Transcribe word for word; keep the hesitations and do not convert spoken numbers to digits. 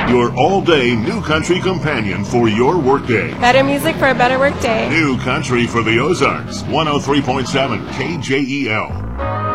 your all-day new country companion for your workday. Better music for a better workday. New country for the Ozarks, one oh three point seven K J E L.